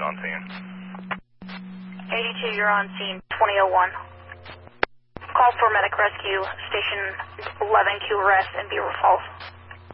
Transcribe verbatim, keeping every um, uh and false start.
on scene. eighty-two, you're on scene, twenty oh one. Call for medic rescue, station eleven Q R S in Beaver Falls.